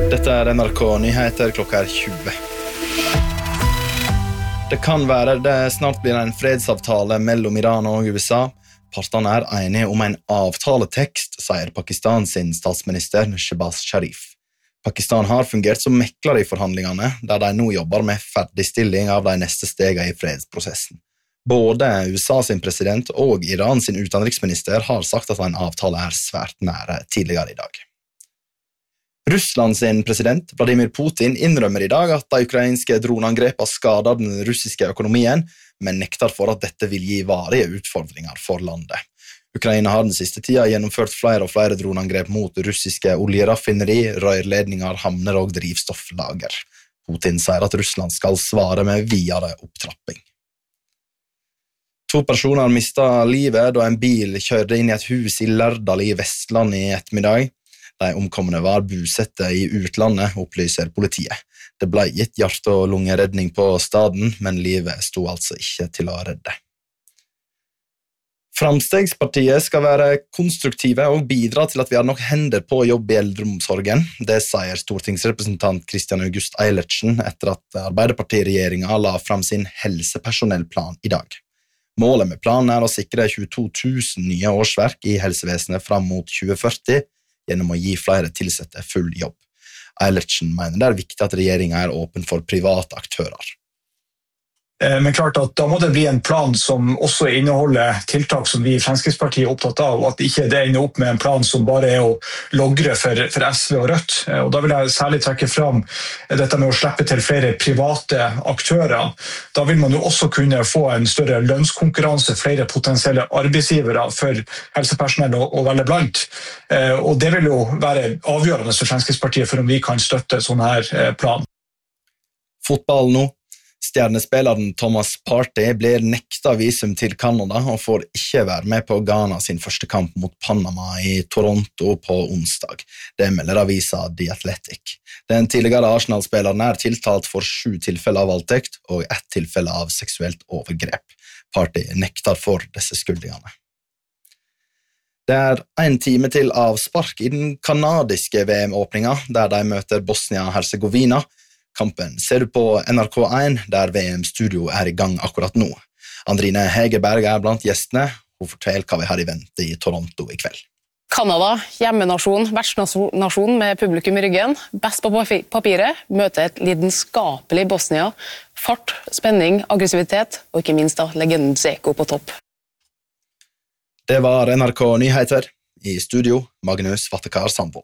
Dette NRK Nyheter, klokka 20. Det kan være det snart blir en fredsavtale mellom Iran og USA. Partene enige om en avtaletekst, sier Pakistans statsminister Shehbaz Sharif. Pakistan har fungert som mekler i forhandlingene, der de nå jobber med ferdigstilling av de neste stegene i fredsprosessen. Både USAs president og Irans utenriksminister har sagt at en avtale svært nære tidligere i dag. Russlands president Vladimir Putin innrømmer i dag at de ukrainske droneangrepene skader den russiske økonomien, men nekter for at dette vil gi varige utfordringer for landet. Ukraina har den siste tida gjennomført flere og flere droneangrep mot russiske oljeraffineri, rørledninger, havner og drivstofflager. Putin sier at Russland skal svare med videre opptrapping. 2 personer mistet livet da en bil kjørte inn i et hus i Lærdal i Vestland i ettermiddag. De omkomne var bosette i utlandet, opplyser politiet. Det ble gitt hjerte- og lungeredning på staden, men livet sto altså ikke til å redde. Framstegspartiet skal være konstruktive og bidra til at vi har nok hender på jobb i eldreomsorgen. Det sier stortingsrepresentant Kristian August Eilertsen etter at Arbeiderpartiregjeringen la fram sin helsepersonellplan i dag. Målet med planen å sikre 22 000 nye årsverk i helsevesenet fram mot 2040, gjennom å gi flere tilsette full jobb. Eilertsen mener det viktig at regjeringen åpen for private aktører. Men klart at da må det bli en plan som også inneholder tiltak som vi i Fremskrittspartiet er opptatt av, og at ikke det ender opp med en plan som bare å logre for SV og Rødt. Og da vil jeg særlig trekke fram dette med å slippe til flere private aktører. Da vil man jo også kunne få en større lønnskonkurranse, flere potensielle arbeidsgivere for helsepersonell å velge blant. Og det vil jo være avgjørende for Fremskrittspartiet for om vi kan støtte sånn her plan. Fotball nå. Stjernespilleren Thomas Partey blir nekta visum til Canada og får ikke være med på Ghana sin første kamp mot Panama i Toronto på onsdag. Det melder avisa The Athletic. Den tidligere Arsenal-spilleren tiltalt for 7 tilfeller av voldtekt og 1 tilfelle av seksuelt overgrep. Partey nekter for disse skyldningene. Det 1 time til avspark i den kanadiske VM-åpningen, der de møter Bosnia-Herzegovina. Kampen ser du på NRK1, der VM-studio i gang akkurat nå. Andrine Hegerberg blant gjestene. Hun forteller hva vi har i vente i Toronto i kveld. Kanada, hjemmenasjon, vertsnasjon med publikum i ryggen. Best på papiret, møter et lidenskapelig Bosnia. Fart, spenning, aggressivitet, og ikke minst legenden Dzeko på topp. Det var NRK Nyheter. I studio, Magnus Vattekar Sandvold.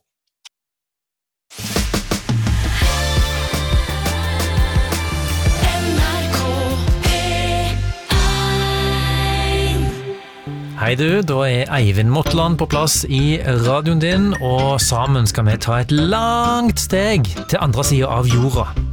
Hei du, da Eivind Motland på plass i radioen din, og sammen skal vi ta et langt steg til andre siden av jorda.